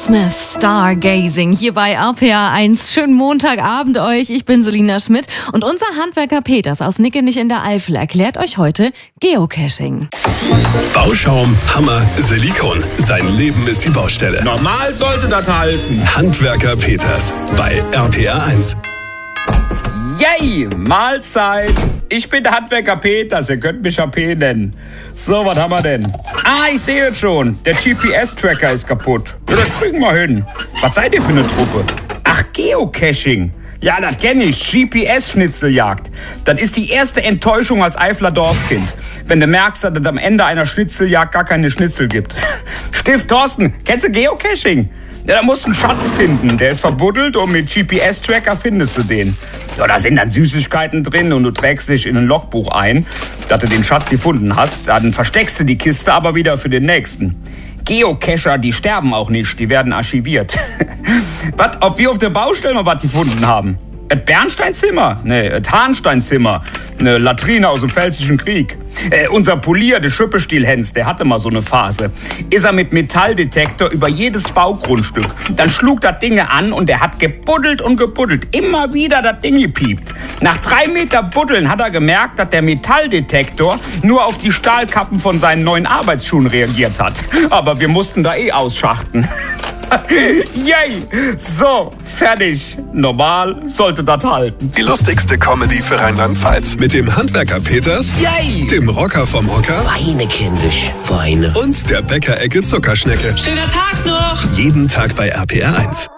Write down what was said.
Smith, Stargazing, hier bei RPA 1. Schönen Montagabend euch, ich bin Selina Schmidt und unser Handwerker Peters aus Nickenich in der Eifel erklärt euch heute Geocaching. Bauschaum, Hammer, Silikon. Sein Leben ist die Baustelle. Normal sollte das halten. Handwerker Peters bei RPA 1. Yay, Mahlzeit. Ich bin der Handwerker Peters, ihr könnt mich AP nennen. So, was haben wir denn? Ich sehe es schon. Der GPS-Tracker ist kaputt. Ja, das kriegen wir hin. Was seid ihr für eine Truppe? Ach, Geocaching. Ja, das kenne ich. GPS-Schnitzeljagd. Das ist die erste Enttäuschung als Eifler Dorfkind. Wenn du merkst, dass es am Ende einer Schnitzeljagd gar keine Schnitzel gibt. Stift Thorsten, kennst du Geocaching? Ja, da musst du einen Schatz finden. Der ist verbuddelt und mit GPS-Tracker findest du den. Ja, da sind dann Süßigkeiten drin und du trägst dich in ein Logbuch ein, dass du den Schatz gefunden hast. Dann versteckst du die Kiste aber wieder für den nächsten. Geocacher, die sterben auch nicht, die werden archiviert. Was, ob wir auf der Baustelle noch was gefunden haben? Das Bernsteinzimmer? Nee, das Hahnsteinzimmer. Eine Latrine aus dem Pfälzischen Krieg. Unser Polier, der Schüppestiel-Hens, der hatte mal so eine Phase. Ist er mit Metalldetektor über jedes Baugrundstück. Dann schlug das Ding an und der hat gebuddelt und gebuddelt. Immer wieder das Ding gepiept. Nach 3 Meter Buddeln hat er gemerkt, dass der Metalldetektor nur auf die Stahlkappen von seinen neuen Arbeitsschuhen reagiert hat. Aber wir mussten da ausschachten. Yay! So, fertig. Normal sollte das halten. Die lustigste Comedy für Rheinland-Pfalz. Mit dem Handwerker Peters, Yay! dem Rocker vom Hocker Weine, kindisch, Weine. und der Bäckerecke Zuckerschnecke. Schöner Tag noch! Jeden Tag bei RPA 1.